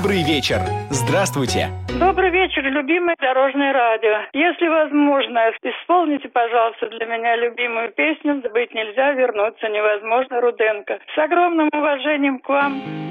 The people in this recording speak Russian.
Добрый вечер. Здравствуйте. Добрый вечер, любимое дорожное радио. Если возможно, исполните, пожалуйста, для меня любимую песню «Забыть нельзя, вернуться невозможно» Руденко. С огромным уважением к вам.